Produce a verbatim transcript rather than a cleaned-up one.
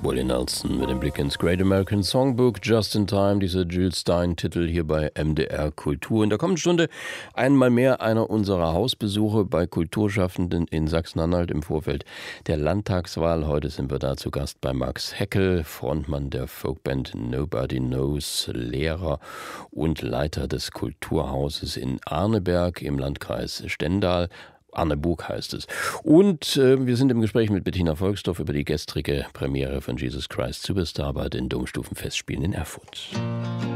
Willie Nelson mit dem Blick ins Great American Songbook, Just in Time, dieser Jules Stein-Titel hier bei M D R Kultur. In der kommenden Stunde einmal mehr einer unserer Hausbesuche bei Kulturschaffenden in Sachsen-Anhalt im Vorfeld der Landtagswahl. Heute sind wir da zu Gast bei Max Heckel, Frontmann der Folkband Nobody Knows, Lehrer und Leiter des Kulturhauses in Arneberg im Landkreis Stendal. Arneburg heißt es. Und äh, wir sind im Gespräch mit Bettina Volksdorf über die gestrige Premiere von Jesus Christ Superstar bei den Domstufenfestspielen in Erfurt.